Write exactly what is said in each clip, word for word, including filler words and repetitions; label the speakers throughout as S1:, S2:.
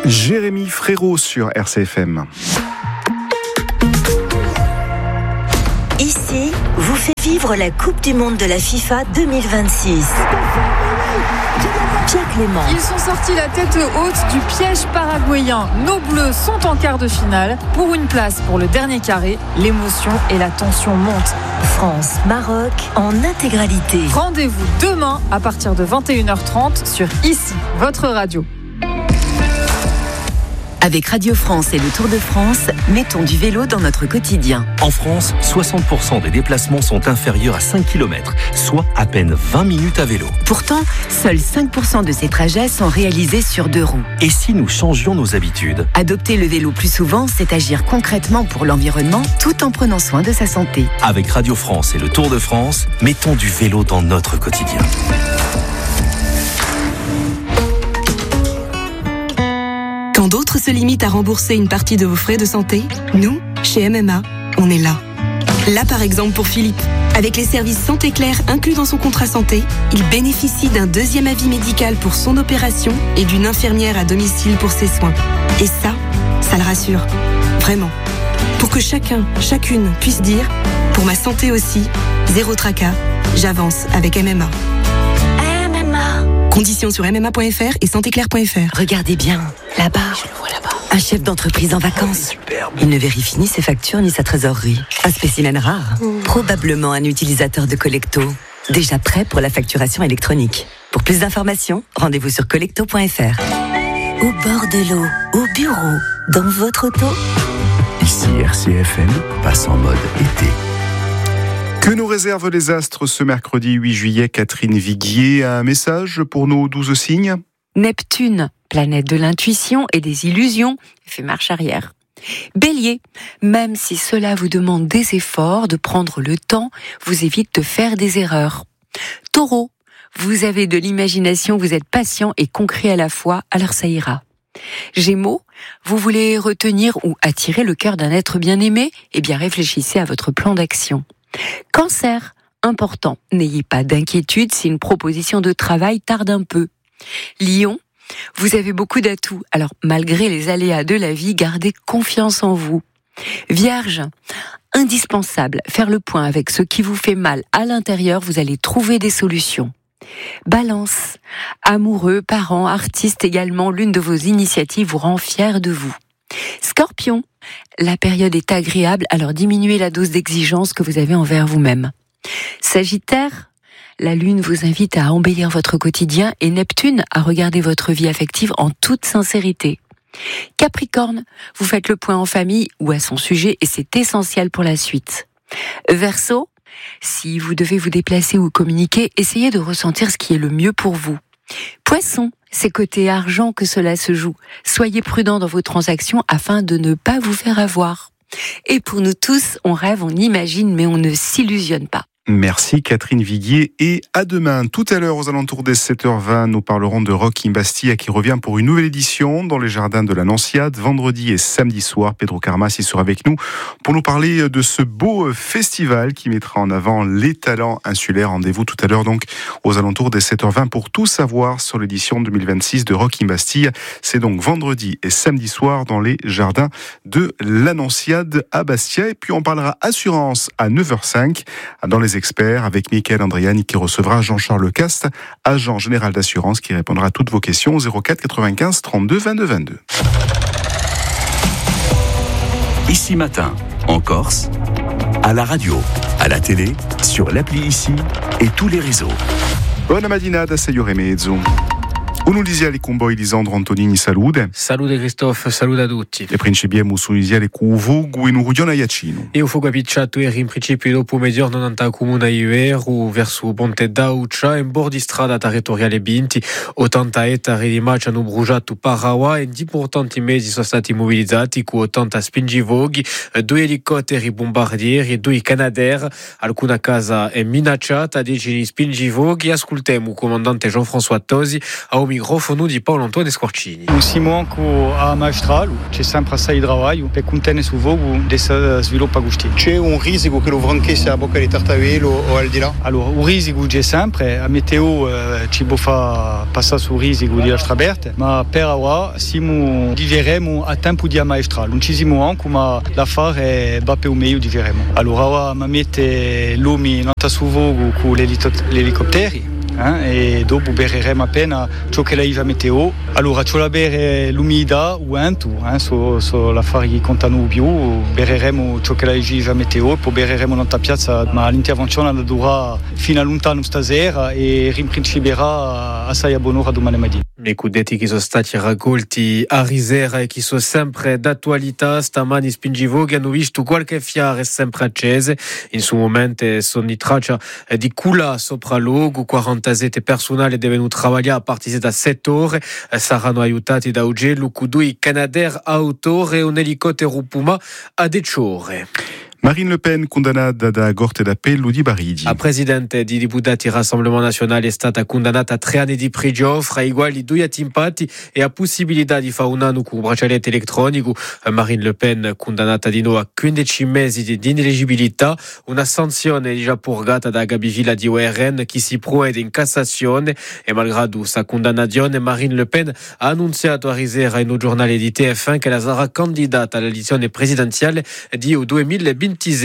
S1: Jérémy Frérot sur R C F M.
S2: Ici, vous fait vivre la Coupe du Monde de la FIFA deux mille vingt-six. Pierre Clément.
S3: Ils sont sortis la tête haute du piège paraguayen. Nos Bleus sont en quart de finale. Pour une place pour le dernier carré, l'émotion et la tension montent.
S2: France, Maroc, en intégralité.
S3: Rendez-vous demain à partir de vingt et une heures trente sur Ici, votre radio.
S2: Avec Radio France et le Tour de France, mettons du vélo dans notre quotidien.
S4: En France, soixante pour cent des déplacements sont inférieurs à cinq kilomètres, soit à peine vingt minutes à vélo.
S2: Pourtant, seuls cinq pour cent de ces trajets sont réalisés sur deux roues.
S4: Et si nous changions nos habitudes ?
S2: Adopter le vélo plus souvent, c'est agir concrètement pour l'environnement tout en prenant soin de sa santé.
S4: Avec Radio France et le Tour de France, mettons du vélo dans notre quotidien.
S5: Quand d'autres se limitent à rembourser une partie de vos frais de santé, nous, chez M M A, on est là. Là par exemple pour Philippe. Avec les services Santé Claire inclus dans son contrat santé, il bénéficie d'un deuxième avis médical pour son opération et d'une infirmière à domicile pour ses soins. Et ça, ça le rassure. Vraiment. Pour que chacun, chacune puisse dire « Pour ma santé aussi, zéro tracas, j'avance avec M M A ». Conditions sur m m a point f r et santé claire point f r.
S2: Regardez bien, là-bas, je le vois là-bas. Un chef d'entreprise en vacances. Il ne vérifie ni ses factures ni sa trésorerie. Un spécimen rare. Mmh. Probablement un utilisateur de Collecto. Déjà prêt pour la facturation électronique. Pour plus d'informations, rendez-vous sur collecto point f r. Au bord de l'eau, au bureau, dans votre auto.
S6: Ici R C F M, passe en mode été.
S1: Que nous réservent les astres ce mercredi huit juillet? Catherine Viguier a un message pour nos douze signes.
S7: Neptune, planète de l'intuition et des illusions, fait marche arrière. Bélier, même si cela vous demande des efforts, de prendre le temps, vous évite de faire des erreurs. Taureau, vous avez de l'imagination, vous êtes patient et concret à la fois, alors ça ira. Gémeaux, vous voulez retenir ou attirer le cœur d'un être bien-aimé? Eh bien réfléchissez à votre plan d'action. Cancer, important, n'ayez pas d'inquiétude si une proposition de travail tarde un peu. Lion, vous avez beaucoup d'atouts, alors malgré les aléas de la vie, gardez confiance en vous. Vierge, indispensable, faire le point avec ce qui vous fait mal à l'intérieur, vous allez trouver des solutions. Balance, amoureux, parents, artistes également, l'une de vos initiatives vous rend fier de vous. Scorpion, la période est agréable, alors diminuez la dose d'exigence que vous avez envers vous-même. Sagittaire, la Lune vous invite à embellir votre quotidien et Neptune à regarder votre vie affective en toute sincérité. Capricorne, vous faites le point en famille ou à son sujet et c'est essentiel pour la suite. Verseau, si vous devez vous déplacer ou communiquer, essayez de ressentir ce qui est le mieux pour vous. Poisson, c'est côté argent que cela se joue. Soyez prudent dans vos transactions afin de ne pas vous faire avoir. Et pour nous tous, on rêve, on imagine, mais on ne s'illusionne pas.
S1: Merci Catherine Viguier et à demain. Tout à l'heure aux alentours des sept heures vingt, nous parlerons de Rock in Bastia qui revient pour une nouvelle édition dans les jardins de l'Annonciade, vendredi et samedi soir. Pedro Carmas y sera avec nous pour nous parler de ce beau festival qui mettra en avant les talents insulaires. Rendez-vous tout à l'heure donc aux alentours des sept heures vingt pour tout savoir sur l'édition deux mille vingt-six de Rock in Bastia. C'est donc vendredi et samedi soir dans les jardins de l'Annonciade à Bastia. Et puis on parlera assurance à neuf heures cinq dans les experts avec Michael Andriani qui recevra Jean-Charles Cast, agent général d'assurance, qui répondra à toutes vos questions au zéro quatre quatre-vingt-quinze trente-deux vingt-deux vingt-deux.
S6: Ici matin, en Corse, à la radio, à la télé, sur l'appli Ici et tous les réseaux.
S1: Buona mattinata, signore mezzo. Un'ulisiale con voi Lisandro Antonini, salute.
S8: Salute Christophe, salute a tutti.
S1: E principiamo su un'ulisiale con Uvugu in Urigione Iacino.
S8: E ho fuoco picciato ieri in principio dopo mezz'ora non andava comune a Iveru verso Ponte d'Aucia in bordo di strada territoriale Binti. ottanta ettari di marcia hanno bruciato Parawa e importanti mezzi sono stati mobilizzati con ottanta spingivoghi, due elicotteri bombardieri e due Canadair. Alcuna casa è minacciata, dieci spingivoghi. Ascoltiamo il comandante Jean-François Tosi a microfono di Paolo Antoine Squarcini.
S9: Un Simonco a Maestral, c'è sempre assai lavoro per contene su vogo dessa sviluppo gusti.
S10: C'è un risico che lo franchesse a bocca di Tartaruelo o al di là?
S9: Allora, un risico c'è sempre, a meteo eh, ci può fare passare sul risico di Lastra Berta, ma per ora siamo diveremo a tempo di Maestral. Non ci siamo anche, ma l'affare è bappe o meglio diveremo. Allora, ora mi mette l'uomo non su vogo con gli elicotteri. Eh, e dopo berremo appena ciò che arriva meteo. Allora c'è la bere l'umidità o vento, eh, so, so l'affare che contano più, berremo ciò che arriva meteo e poi berremo nella piazza, ma l'intervenzione durerà fino a lontano stasera e rimprinceberà assai a buon'ora domani mattina.
S8: I cudetti che sono stati raccolti a Risera e che sono sempre d'attualità stamani spingivoghi hanno visto qualche fiare sempre accese. In suo momento sono di traccia di culla sopra luogo, quarantasette personale è venuto a lavorare a partire da sette ore. Saranno aiutati da Ugello con due Canadair Auto e un elicottero Puma a dieci ore.
S1: Marine Le Pen condannata da Corte d'Appello di Baridi.
S8: La presidente di deputati Rassemblement Nazionale è stata condannata a tre anni di prigione, fra i quali due attimpati e a possibilità di fare un anno con braccialetto elettronico. Marine Le Pen condannata di nuovo a quindici mesi di ineleggibilità, una sanzione già purgata da Gabi Villa di O R N che si provvede in Cassazione e malgrado sa condannazione Marine Le Pen ha annunziato a Risera in un giornale di T F uno che la sarà candidata all'elezione presidenziale di duemilaventisette.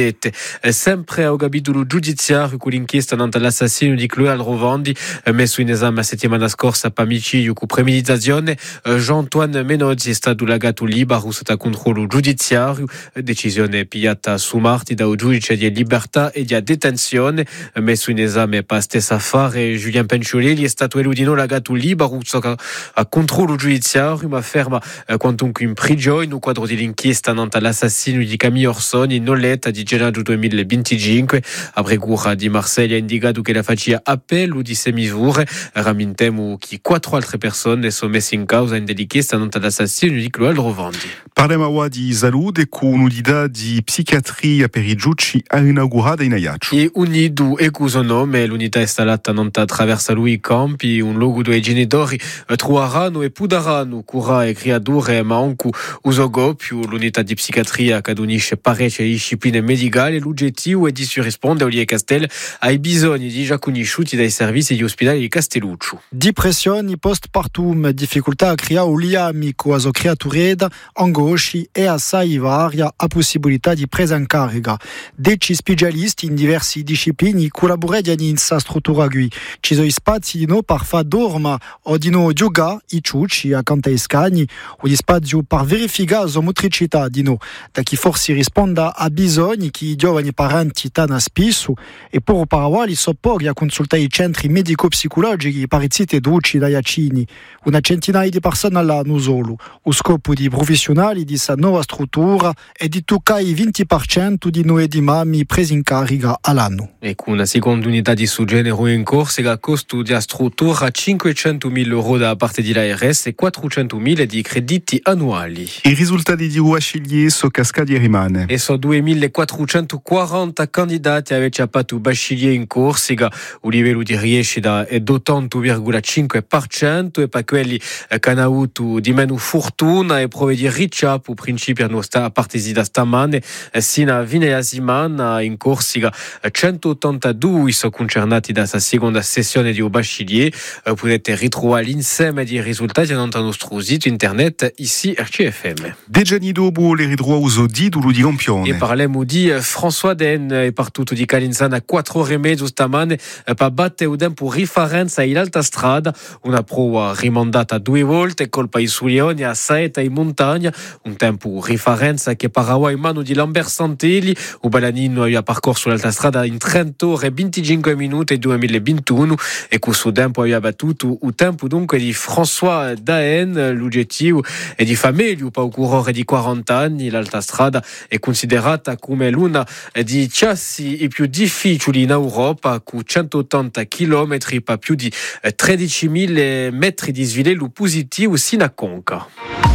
S8: Sempre a capitolo giudiziario con l'inchiesta contro l'assassinio di Chloé Alrovandi messo in esame la settimana scorsa per omicidio con premeditazione. Jean-Antoine Menozzi è stato lagato libero sotto controllo giudiziario, decisione pigliata su martedì da un giudice di libertà e di detenzione. Messo in esame per stessa affare Julien Penciolelli è stato eludino lagato libero sotto controllo giudiziario ma ferma quantunque in prigione nel quadro dell'inchiesta contro l'assassinio di Camille Orsoni non di gennaio duemilaventicinque. A Procura di Marsiglia ha indicato che la faccia appello di sei misure. Ramintemo che quattro altre persone sono messe in causa in dell'inchiesta contro l'assassinio di Chloé Alrovandi.
S1: Parliamo ora di salute con un'unità di psichiatria per i giudici inaugurata in Ajaccio.
S8: E unido e con suo nome l'unità è installata attraverso lui i campi, un luogo dove i genitori troveranno e potranno cura e creature ma anche uso più l'unità di psichiatria che unisce parecchie discipline medicali. L'obiettivo è di rispondere Olivier Castel ai bisogni di già conosciuti dai servizi di ospedali di Castelluccio.
S11: Depressioni, postpartum, difficoltà a creare un amico, a creature, angosci e assai varia a possibilità di presa in carica. Deci specialisti in diverse discipline collaborano in questa struttura qui. Ci sono spazi di no per far dorma o di no yoga, i ciucci, accanto ai scagni, o di spazio per verificare la motricità di no, da chi forse risponda a bisogni che i giovani parenti hanno spesso e per parawali sopporti a consultare i centri medico-psicologici per i siti duci da Iacini. Una centinaia di persone all'anno solo. Lo scopo di professionali di questa nuova struttura è di toccare il venti per cento di noi di mammi presi in carica all'anno.
S8: E con una seconda unità di suo genere in corso che costo della struttura cinquecentomila euro da parte dell'A R S e quattrocentomila di crediti annuali.
S1: I risultati di Bachelier sono cascati e rimane.
S8: E sono duemilaquattrocentoquaranta candidati avete fatto Bachelier in corso che il livello di riuscita è dell'ottanta virgola cinque per cento e per quelli che hanno avuto di meno fortuna e prove di riccia per principio a partire da stamane sino a fine settimana in Corsica centottantadue sono concernati da questa seconda sessione di Bachelier. Potete ritrovare l'insieme dei risultati sul nostro sito internet ici R C F M.
S1: De giorni dopo le ritroviamo di Dulu di Campione.
S8: E parliamo di François Den e partito di Calinzana a quattro ore e mezzo stamane per battere un tempo riferenza in alta strada, una prova rimandata due volte colpa i Sulioni a Saeta in montagna, un tempo riferenza che parava in mano di Lambert Santelli. Il Balanino aveva percorso l'alta strada in trenta ore e venticinque minuti duemilaventuno e con suo tempo aveva battuto il tempo dunque di François Daen. L'obiettivo è di far meglio per un corridore di quaranta anni. L'alta strada è considerata come l'una di chassi i più difficili in Europa, con centottanta chilometri per più di tredicimila metri di slivello positivo sino a Conca.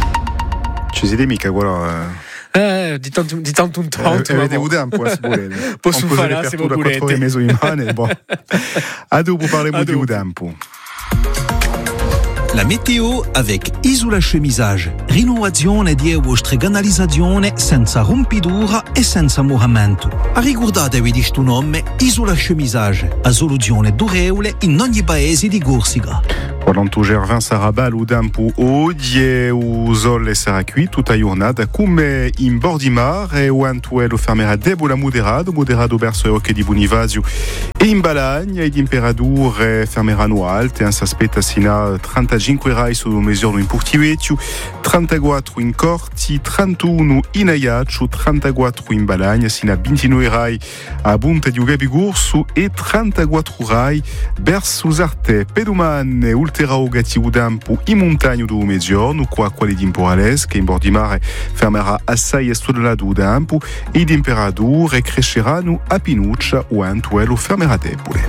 S1: Ci siete mica quello...
S8: Eh, di tanto, di tanto in tanto.
S1: Eh, avete avuto un po' a volete.
S8: Posso fare se voi volete.
S1: quattro ore e mezzo in mano, boh. A dopo parliamo di un tempo.
S12: La météo avec Isola Chemisage. Rinnovazione di vostre canalizzazione senza rompidura e senza moramento. Ricordatevi di sto nome Isola Chemisage. A soluzione durevole in ogni paese di Corsica.
S1: Quando Gervin Sarabal o Dampo Odie o Zol e Saracui, tutta giornata come in Bordimar e o Antuelo fermerà debola moderado, moderado verso le Rocche di Bonivasio e in Balagna ed imperature fermeranno alte, si aspetta sino a trentacinque rai su misure in Portivetio, trentaquattro in Corti, trentuno in Ajaccio, trentaquattro in Balagna, sino a ventinove rai a Bunta di Ugabigursu e trentaquattro rai verso Zarte, Peduman e Ulterao Gatti Udampo in montagna do Mezzogiorno, qua quali di Imporales, che in Bordimare fermerà assai estodolato Udampo e di imperature cresceranno a Pinuccia o Antuelo fermerà debole.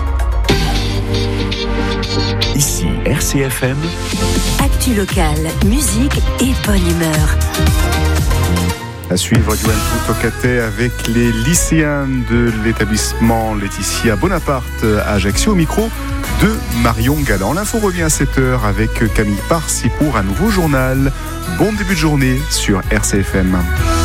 S6: Ici R C F M.
S2: Actu locale, musique et bonne humeur.
S1: À suivre du Tout Tocaté avec les lycéens de l'établissement Laetitia Bonaparte à Ajaccio au micro de Marion Galland. L'info revient à sept heures avec Camille Parsi pour un nouveau journal. Bon début de journée sur R C F M.